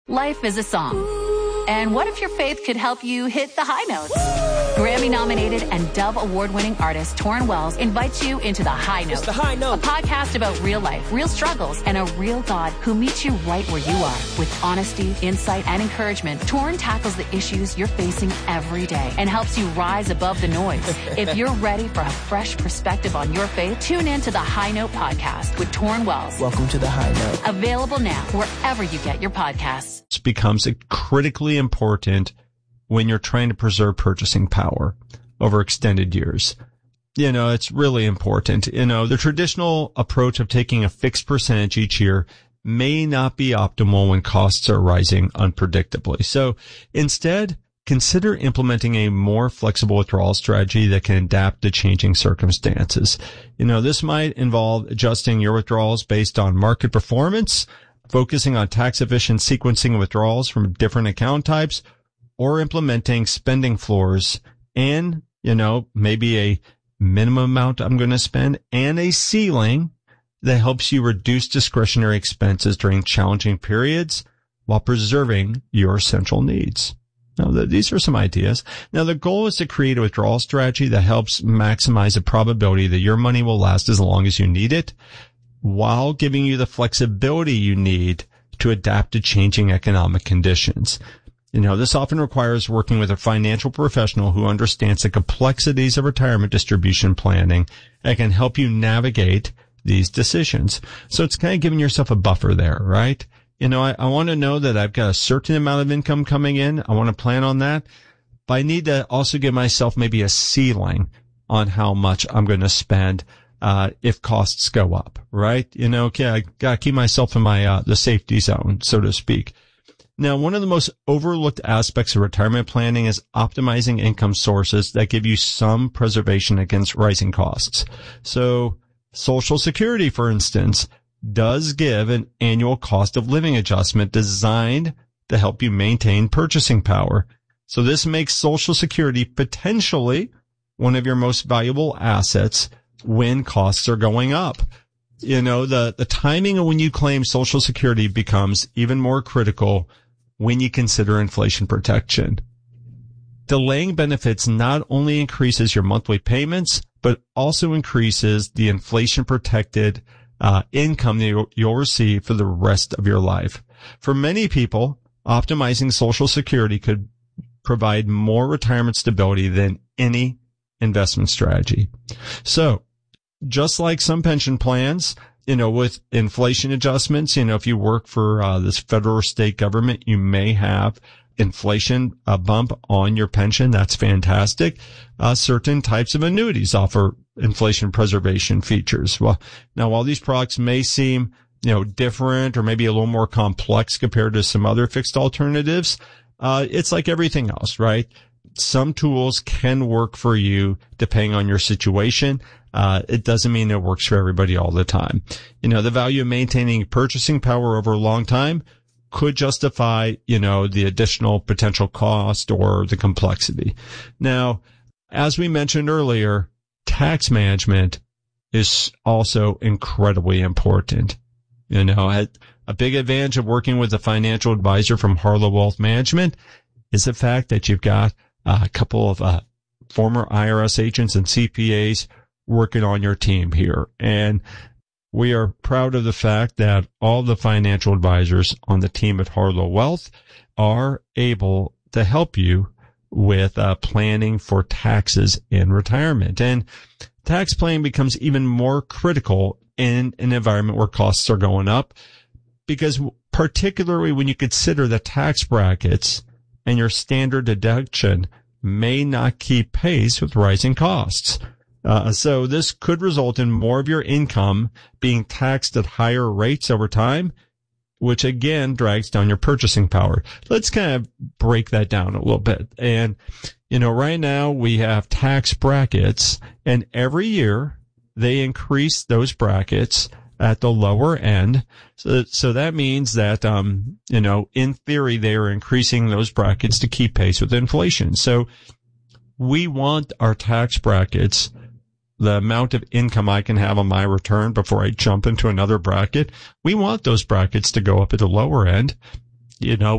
Life is a song. And what if your faith could help you hit the high notes? Grammy-nominated and Dove Award-winning artist Torrin Wells invites you into The High Note. It's The High Note. A podcast about real life, real struggles, and a real God who meets you right where you are. With honesty, insight, and encouragement, Torrin tackles the issues you're facing every day and helps you rise above the noise. If you're ready for a fresh perspective on your faith, tune in to The High Note podcast with Torrin Wells. Welcome to The High Note. Available now wherever you get your podcasts. It becomes critically important when you're trying to preserve purchasing power over extended years. You know, it's really important. You know, the traditional approach of taking a fixed percentage each year may not be optimal when costs are rising unpredictably. So instead, consider implementing a more flexible withdrawal strategy that can adapt to changing circumstances. You know, this might involve adjusting your withdrawals based on market performance, focusing on tax-efficient sequencing of withdrawals from different account types, or implementing spending floors and, you know, maybe a minimum amount I'm going to spend and a ceiling that helps you reduce discretionary expenses during challenging periods while preserving your essential needs. Now, these are some ideas. Now, the goal is to create a withdrawal strategy that helps maximize the probability that your money will last as long as you need it, while giving you the flexibility you need to adapt to changing economic conditions. You know, this often requires working with a financial professional who understands the complexities of retirement distribution planning and can help you navigate these decisions. So it's kind of giving yourself a buffer there, right? You know, I want to know that I've got a certain amount of income coming in. I want to plan on that, but I need to also give myself maybe a ceiling on how much I'm going to spend if costs go up, right? You know, okay, I got to keep myself in my the safety zone, so to speak. Now, one of the most overlooked aspects of retirement planning is optimizing income sources that give you some preservation against rising costs. So Social Security, for instance, does give an annual cost of living adjustment designed to help you maintain purchasing power. So this makes Social Security potentially one of your most valuable assets when costs are going up. You know, the timing of when you claim Social Security becomes even more critical when you consider inflation protection. Delaying benefits not only increases your monthly payments, but also increases the inflation protected income that you'll receive for the rest of your life. For many people, optimizing Social Security could provide more retirement stability than any investment strategy. So, just like some pension plans, you know, with inflation adjustments, you know, if you work for this federal or state government, you may have inflation bump on your pension. That's fantastic. Certain types of annuities offer inflation preservation features. Well, now, while these products may seem, you know, different or maybe a little more complex compared to some other fixed alternatives, it's like everything else, right? Some tools can work for you depending on your situation. It doesn't mean it works for everybody all the time. You know, the value of maintaining purchasing power over a long time could justify, you know, the additional potential cost or the complexity. Now, as we mentioned earlier, tax management is also incredibly important. You know, a big advantage of working with a financial advisor from Harlow Wealth Management is the fact that you've got a couple of former IRS agents and CPAs working on your team here. And we are proud of the fact that all the financial advisors on the team at Harlow Wealth are able to help you with planning for taxes in retirement. And tax planning becomes even more critical in an environment where costs are going up, because particularly when you consider the tax brackets and your standard deduction may not keep pace with rising costs. So this could result in more of your income being taxed at higher rates over time, which again drags down your purchasing power. Let's kind of break that down a little bit. And, you know, right now we have tax brackets, and every year they increase those brackets at the lower end. So that means that, you know, in theory, they are increasing those brackets to keep pace with inflation. So we want our tax brackets, the amount of income I can have on my return before I jump into another bracket, we want those brackets to go up at the lower end. You know,